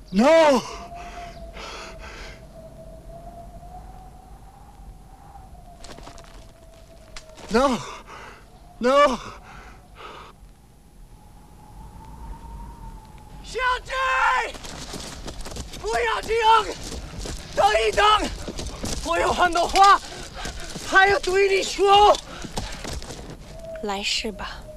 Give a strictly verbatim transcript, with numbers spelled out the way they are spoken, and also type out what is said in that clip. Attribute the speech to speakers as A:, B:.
A: No! No! No!
B: 小姐，不要停，等一等，我有很多话还要对你说。
C: 来世吧。